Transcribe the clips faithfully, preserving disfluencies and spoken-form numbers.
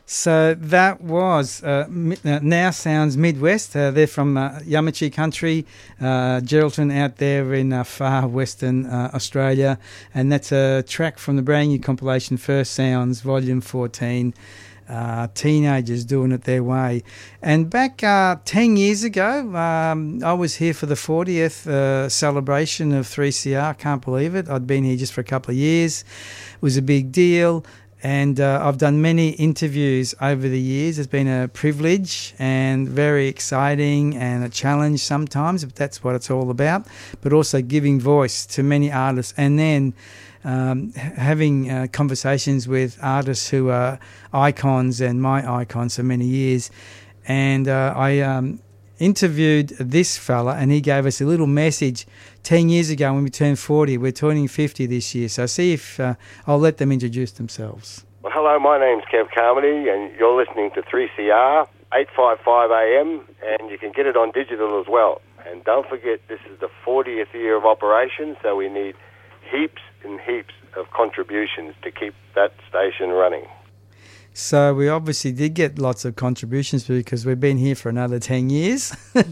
So that was uh, mi- uh, Now Sounds Midwest. Uh, they're from uh, Yamachi country, uh, Geraldton out there in uh, far western uh, Australia. And that's a track from the brand new compilation First Sounds, Volume fourteen. Uh, teenagers doing it their way. And back uh, ten years ago, um, I was here for the fortieth uh, celebration of three C R. Can't believe it. I'd been here just for a couple of years. It was a big deal. And uh, I've done many interviews over the years. It's been a privilege and very exciting and a challenge sometimes, but that's what it's all about. But also giving voice to many artists and then um, having uh, conversations with artists who are icons and my icons for many years. And uh, I um, interviewed this fella and he gave us a little message ten years ago when we turned forty. We're turning fifty this year. So see if uh, I'll let them introduce themselves. Well, hello, my name's Kev Carmody and you're listening to three C R, eight fifty-five A M, and you can get it on digital as well. And don't forget, this is the fortieth year of operation, so we need heaps and heaps of contributions to keep that station running. So we obviously did get lots of contributions because we've been here for another ten years.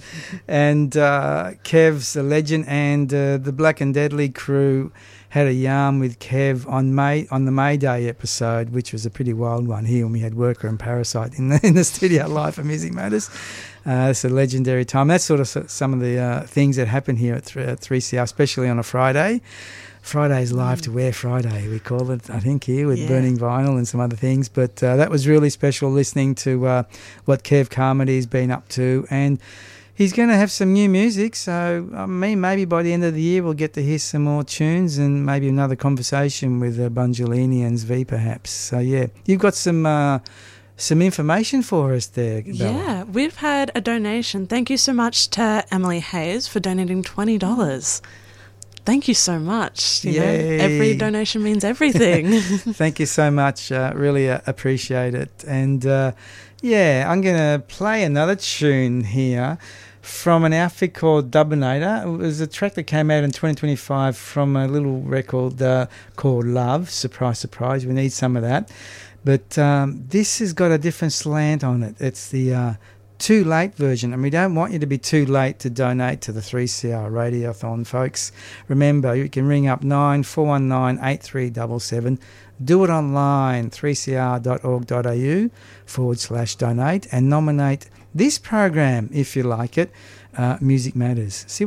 and uh, Kev's a legend, and uh, the Black and Deadly crew had a yarn with Kev on May on the May Day episode, which was a pretty wild one here when we had Worker and Parasite in the, in the studio live for Music Matters. Uh, it's a legendary time. That's sort of some of the uh, things that happen here at three C R, especially on a Friday. Friday's Live to Wear Friday, we call it, I think, here with yeah. Burning Vinyl and some other things. But uh, that was really special listening to uh, what Kev Carmody's been up to. And he's going to have some new music. So, I mean, maybe by the end of the year we'll get to hear some more tunes and maybe another conversation with uh, Bungelini and Zvi, perhaps. So, yeah, you've got some... Uh, Some information for us there, Bella. Yeah, we've had a donation. Thank you so much to Emily Hayes for donating twenty dollars. Thank you so much. You know, every donation means everything. Thank you so much. Uh, really uh, appreciate it. And, uh, yeah, I'm going to play another tune here from an outfit called Dubinator. It was a track that came out in twenty twenty-five from a little record uh, called Love. Surprise, surprise. We need some of that. But um, this has got a different slant on it. It's the uh, too late version. And we don't want you to be too late to donate to the three C R Radiothon, folks. Remember, you can ring up nine four one nine eight three seven seven. Do it online, three c r dot org dot a u forward slash donate, and nominate this program, if you like it, uh, Music Matters. See